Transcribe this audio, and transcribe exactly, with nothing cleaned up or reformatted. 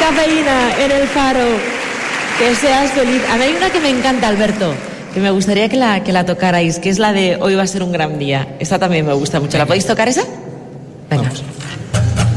Cafeína en el Faro. Que seas feliz. A mí hay una que me encanta, Alberto, que me gustaría que la, que la tocarais, que es la de Hoy va a ser un gran día. Esta también me gusta mucho. ¿La podéis tocar esa? Venga. Vamos.